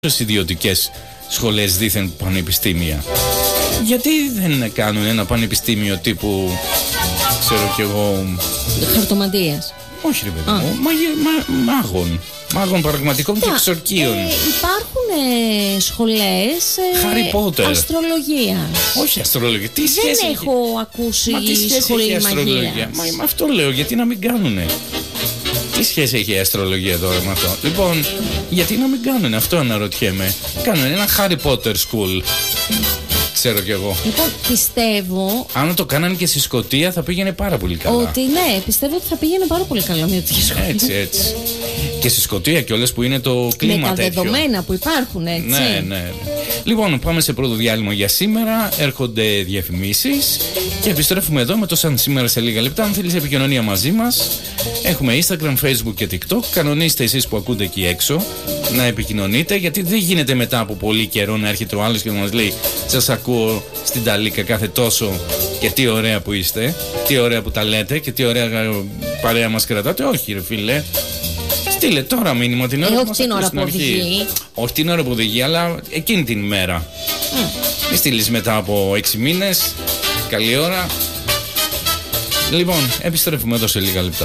ιδιωτικές σχολές δήθεν πανεπιστήμια. Γιατί δεν κάνουν ένα πανεπιστήμιο τύπου, ξέρω κι εγώ, Χαρτομαντίας? όχι ρε παιδί μου, μάγων πραγματικών και εξορκίων. Υπάρχουν σχολές Harry Potter. αστρολογία. Όχι αστρολογία. Τι σχέση Δεν έχω ακούσει σχολή έχει αστρολογία? μαγείας. Μα αυτό λέω, γιατί να μην κάνουνε? Τι σχέση έχει η αστρολογία τώρα με αυτό? Λοιπόν, γιατί να μην κάνουνε? Αυτό αναρωτιέμαι. Κάνουν ένα Harry Potter school. Ξέρω κι εγώ. Λοιπόν, πιστεύω. Αν το κάνανε και στη Σκωτία θα πήγαινε πάρα πολύ καλά. Ότι ναι, πιστεύω ότι θα πήγαινε πάρα πολύ καλά μια τέτοια σχολή. Έτσι. Και στη Σκωτία κιόλας που είναι το κλίμα με τα τέτοιο. δεδομένα που υπάρχουν, έτσι. Ναι. Λοιπόν, πάμε σε πρώτο διάλειμμα για σήμερα. Έρχονται διαφημίσεις και επιστρέφουμε εδώ με το Σαν Σήμερα σε λίγα λεπτά. Αν θέλεις επικοινωνία μαζί μας, έχουμε Instagram, Facebook και TikTok. Κανονίστε εσείς που ακούτε εκεί έξω να επικοινωνείτε, γιατί δεν γίνεται μετά από πολύ καιρό να έρχεται ο άλλος και να μας λέει σας ακούω στην Ταλίκα κάθε τόσο και τι ωραία που είστε, τι ωραία που τα λέτε και τι ωραία παρέα μας κρατάτε. Όχι ρε φίλε, στείλε τώρα μήνυμα την ώρα που μας ακούει στην αρχή. Όχι την ώρα που οδηγεί, αλλά εκείνη την ημέρα. Μη στείλεις μετά από 6 μήνες. Καλή ώρα. Λοιπόν, επιστρέφουμε εδώ σε λίγα λεπτά.